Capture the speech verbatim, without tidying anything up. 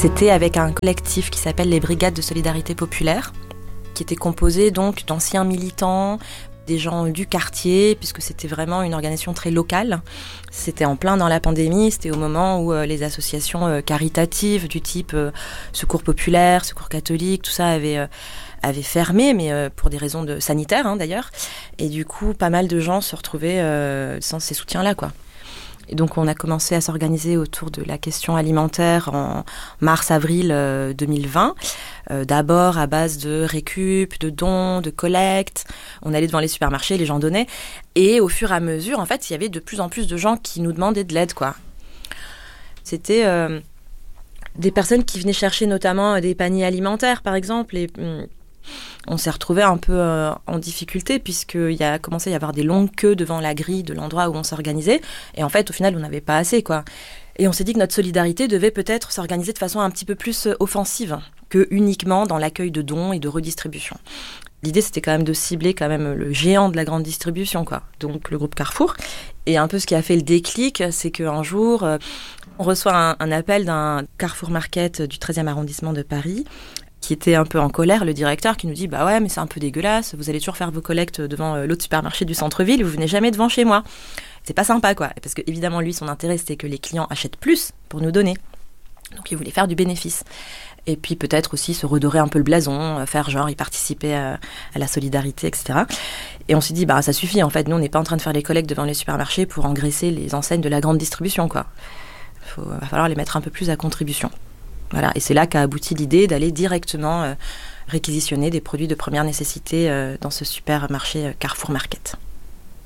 C'était avec un collectif qui s'appelle les Brigades de Solidarité Populaire, qui était composé donc d'anciens militants, des gens du quartier, puisque c'était vraiment une organisation très locale. C'était en plein dans la pandémie, c'était au moment où euh, les associations euh, caritatives du type euh, Secours Populaire, Secours Catholique, tout ça avait, euh, avait fermé, mais euh, pour des raisons de, sanitaires hein, d'ailleurs. Et du coup, pas mal de gens se retrouvaient euh, sans ces soutiens-là, quoi. Et donc, on a commencé à s'organiser autour de la question alimentaire en mars-avril euh, deux mille vingt. Euh, d'abord à base de récup, de dons, de collectes. On allait devant les supermarchés, les gens donnaient. Et au fur et à mesure, en fait, il y avait de plus en plus de gens qui nous demandaient de l'aide, quoi. C'était euh, des personnes qui venaient chercher notamment des paniers alimentaires, par exemple. Et hum, on s'est retrouvés un peu euh, en difficulté puisqu'il y a commencé à y avoir des longues queues devant la grille de l'endroit où on s'organisait. Et en fait, au final, on n'avait pas assez, quoi. Et on s'est dit que notre solidarité devait peut-être s'organiser de façon un petit peu plus offensive que uniquement dans l'accueil de dons et de redistribution. L'idée, c'était quand même de cibler quand même le géant de la grande distribution, quoi. Donc le groupe Carrefour. Et un peu ce qui a fait le déclic, c'est qu'un jour, euh, on reçoit un, un appel d'un Carrefour Market du treizième arrondissement de Paris, qui était un peu en colère, le directeur, qui nous dit « Bah ouais, mais c'est un peu dégueulasse, vous allez toujours faire vos collectes devant euh, l'autre supermarché du centre-ville, vous venez jamais devant chez moi. » C'est pas sympa, quoi. Parce que, évidemment, lui, son intérêt, c'était que les clients achètent plus pour nous donner. Donc, il voulait faire du bénéfice. Et puis, peut-être aussi se redorer un peu le blason, faire genre, y participer à, à la solidarité, et cetera. Et on s'est dit, bah, ça suffit, en fait. Nous, on n'est pas en train de faire les collectes devant les supermarchés pour engraisser les enseignes de la grande distribution, quoi. Il va falloir les mettre un peu plus à contribution. Voilà. Et c'est là qu'a abouti l'idée d'aller directement euh, réquisitionner des produits de première nécessité euh, dans ce supermarché euh, Carrefour Market.